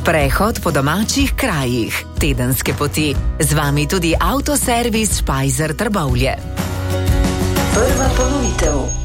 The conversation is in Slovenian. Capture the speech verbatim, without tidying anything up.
Sprehod po domačih krajih, tedenske poti. Z vami tudi avtoservis Špajzer Trbovlje. Prva ponovitev.